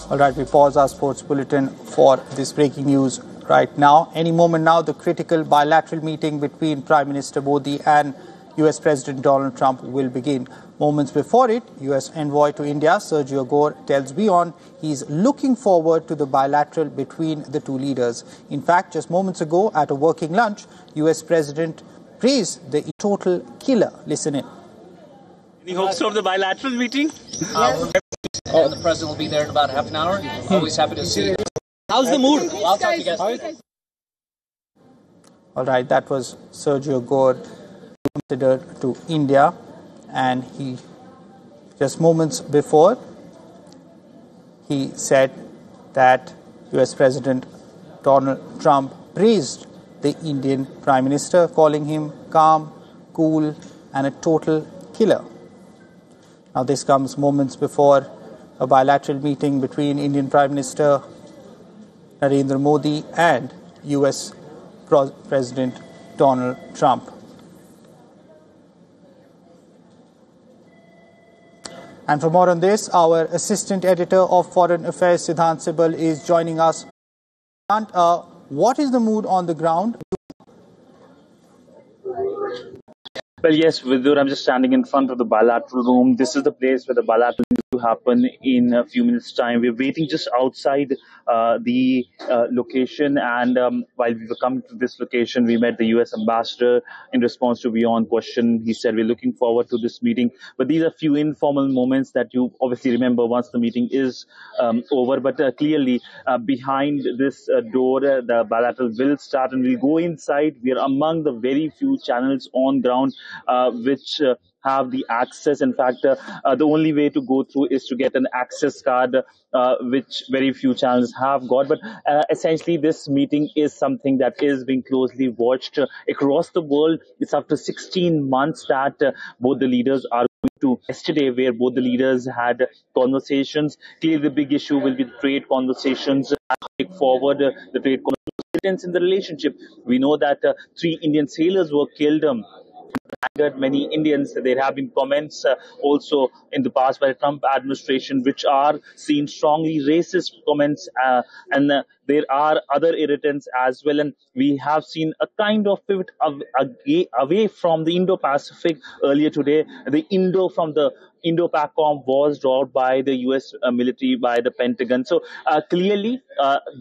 All right, we pause our sports bulletin for this breaking news right now. Any moment now, the critical bilateral meeting between Prime Minister Modi and US President Donald Trump will begin. Moments before it, US envoy to India, Sergio Gore, tells WION he's looking forward to the bilateral between the two leaders. In fact, just moments ago at a working lunch, US President praised the total killer. Listen in. Any hopes of the bilateral meeting? The president will be there in about half an hour. Always happy to see you. How's the mood? I'll talk to you guys. All right, that was Sergio Gore considered to India, and he just moments before he said that US President Donald Trump praised the Indian Prime Minister, calling him calm, cool, and a total killer. Now, this comes moments before a bilateral meeting between Indian Prime Minister Narendra Modi and US President Donald Trump. And for more on this, our Assistant Editor of Foreign Affairs, Siddhant Sibal, is joining us. What is the mood on the ground? Well, yes, Vidur, I'm just standing in front of the bilateral room. This is the place where the bilateral is to happen in a few minutes' time. We're waiting just outside the location, and while we were coming to this location, we met the US ambassador. In response to WION question, he said we're looking forward to this meeting. But these are few informal moments that you obviously remember once the meeting is over. But clearly, behind this door, the bilateral will start, and we'll go inside. We are among the very few channels on ground which have the access. In fact, the only way to go through is to get an access card, which very few channels have got. But essentially, this meeting is something that is being closely watched across the world. It's after 16 months that both the leaders are going to yesterday, where both the leaders had conversations. Clearly, the big issue will be the trade conversations. Take forward the trade conversations in the relationship. We know that 3 Indian sailors were killed. Angered many Indians. There have been comments also in the past by the Trump administration, which are seen strongly racist comments, and there are other irritants as well. And we have seen a kind of pivot away from the Indo-Pacific earlier today. The Indo-PACOM was dropped by the US military, by the Pentagon. So clearly,